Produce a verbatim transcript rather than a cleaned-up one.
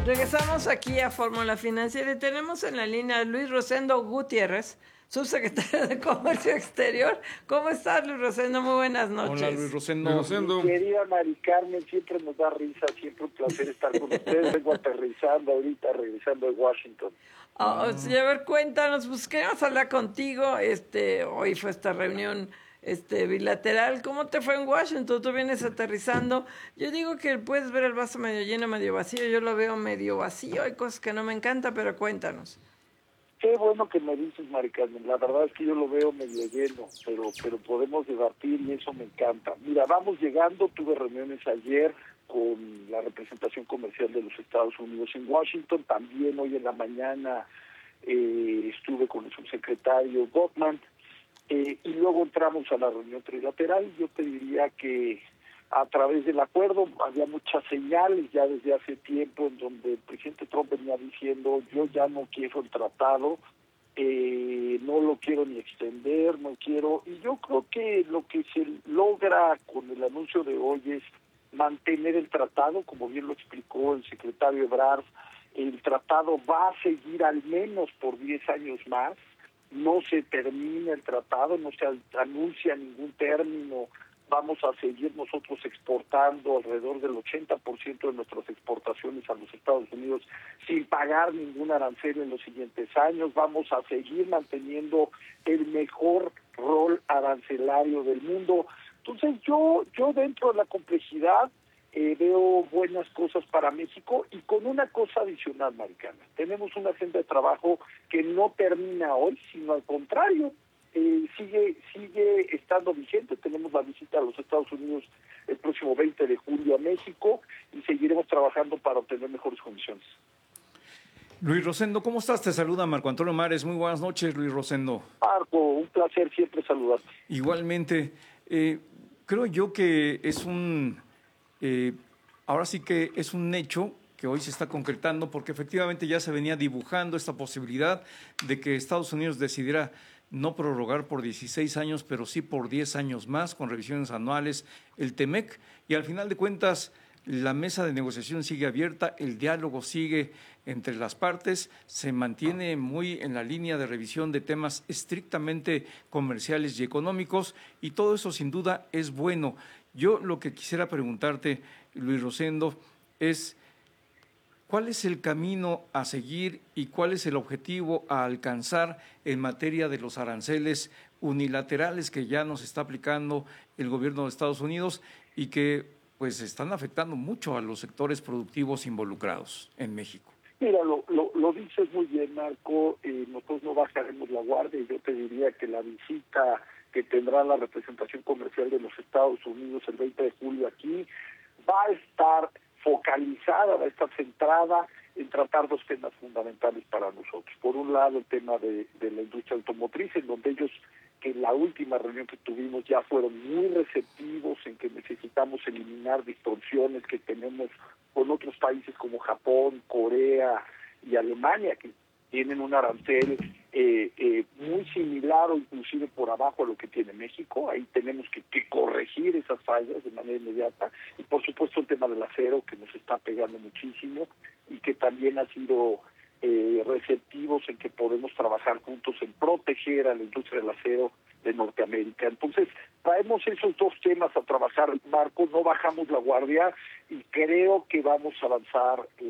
Regresamos aquí a Fórmula Financiera y tenemos en la línea a Luis Rosendo Gutiérrez, subsecretario de Comercio Exterior. ¿Cómo estás, Luis Rosendo? Muy buenas noches. Hola, Luis Rosendo. Luis Rosendo. Querida Mari Carmen, siempre nos da risa, siempre un placer estar con ustedes. Vengo aterrizando ahorita, regresando de Washington. Oh, uh-huh. Sí, a ver, cuéntanos, pues queremos hablar contigo. Este, hoy fue esta reunión este bilateral. ¿Cómo te fue en Washington? Tú vienes aterrizando. Yo digo que puedes ver el vaso medio lleno, medio vacío. Yo lo veo medio vacío. Hay cosas que no me encantan, pero cuéntanos. Qué bueno que me dices, Mari Carmen. La verdad es que yo lo veo medio lleno, pero pero podemos debatir y eso me encanta. Mira, vamos llegando. Tuve reuniones ayer con la representación comercial de los Estados Unidos en Washington. También hoy en la mañana eh, estuve con el subsecretario Gottman. Eh, y luego entramos a la reunión trilateral. Yo te diría que a través del acuerdo había muchas señales ya desde hace tiempo en donde el presidente Trump venía diciendo: yo ya no quiero el tratado, eh, no lo quiero ni extender, no quiero. Y yo creo que lo que se logra con el anuncio de hoy es mantener el tratado, como bien lo explicó el secretario Ebrard. El tratado va a seguir al menos por diez años más. No se termina el tratado, no se anuncia ningún término. Vamos a seguir nosotros exportando alrededor del ochenta por ciento de nuestras exportaciones a los Estados Unidos sin pagar ningún arancel en los siguientes años. Vamos a seguir manteniendo el mejor rol arancelario del mundo. Entonces yo, yo dentro de la complejidad Eh, veo buenas cosas para México y con una cosa adicional, Maricana. Tenemos una agenda de trabajo que no termina hoy, sino al contrario, eh, sigue sigue estando vigente. Tenemos la visita a los Estados Unidos el próximo veinte de julio a México y seguiremos trabajando para obtener mejores condiciones. Luis Rosendo, ¿cómo estás? Te saluda Marco Antonio Mares. Muy buenas noches, Luis Rosendo. Marco, un placer siempre saludarte. Igualmente, eh, creo yo que es un... Eh, ahora sí que es un hecho que hoy se está concretando porque efectivamente ya se venía dibujando esta posibilidad de que Estados Unidos decidiera no prorrogar por dieciséis años, pero sí por diez años más, con revisiones anuales, el TEMEC, y al final de cuentas la mesa de negociación sigue abierta, el diálogo sigue entre las partes, se mantiene muy en la línea de revisión de temas estrictamente comerciales y económicos, y todo eso sin duda es bueno. Yo lo que quisiera preguntarte, Luis Rosendo, es ¿cuál es el camino a seguir y cuál es el objetivo a alcanzar en materia de los aranceles unilaterales que ya nos está aplicando el gobierno de Estados Unidos y que pues están afectando mucho a los sectores productivos involucrados en México? Mira, lo, lo, lo dices muy bien, Marco. Eh, nosotros no bajaremos la guardia y yo te diría que la visita que tendrá la representación comercial de los Estados Unidos el veinte de julio aquí va a estar focalizada, va a estar centrada en tratar dos temas fundamentales para nosotros. Por un lado, el tema de, de la industria automotriz, en donde ellos, que en la última reunión que tuvimos, ya fueron muy receptivos en que necesitamos eliminar distorsiones que tenemos con otros países como Japón, Corea y Alemania, que tienen un arancel eh, eh, muy similar o inclusive por abajo a lo que tiene México. Ahí tenemos que, que corregir esas fallas de manera inmediata. Y por supuesto el tema del acero, que nos está pegando muchísimo y que también ha sido eh, receptivos en que podemos trabajar juntos en proteger a la industria del acero de Norteamérica. Entonces, traemos esos dos temas a trabajar, Marco, no bajamos la guardia y creo que vamos a avanzar